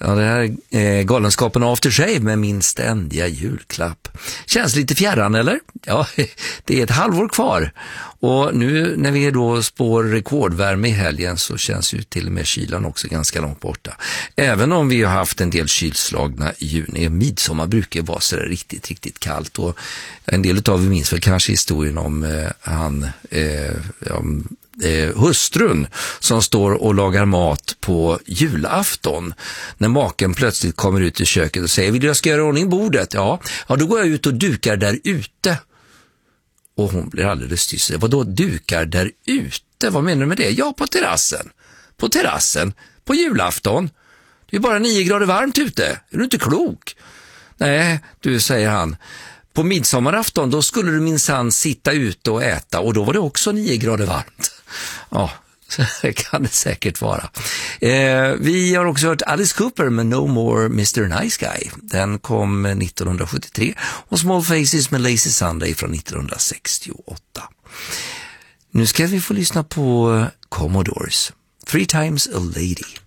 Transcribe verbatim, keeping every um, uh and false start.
Ja, det här är Galenskapen After Shave med min ständiga julklapp. Känns lite fjärran, eller? Ja, det är ett halvår kvar. Och nu när vi då spår rekordvärme i helgen så känns ju till och med kylan också ganska långt borta. Även om vi har haft en del kylslagna i juni. Midsommar brukar vara så riktigt, riktigt kallt. Och en del av vi minns väl kanske historien om eh, han... Eh, om, Eh, hustrun som står och lagar mat på julafton när maken plötsligt kommer ut i köket och säger: vill jag ska göra ordning bordet? Ja, ja då går jag ut och dukar där ute. Och hon blir alldeles tyst. Vadå dukar där ute? Vad menar du med det? Ja, på terrassen. På terrassen. På julafton. Det är bara nio grader varmt ute. Är du inte klok? Nej, du, säger han. På midsommarafton då skulle du minsann sitta ute och äta och då var det också nio grader varmt. Ja, så kan det säkert vara. Eh, vi har också hört Alice Cooper med No More mister Nice Guy. Den kom nittonhundrasjuttiotre och Small Faces med Lazy Sunday från nittonhundrasextioåtta. Nu ska vi få lyssna på Commodores. Three Times a Lady.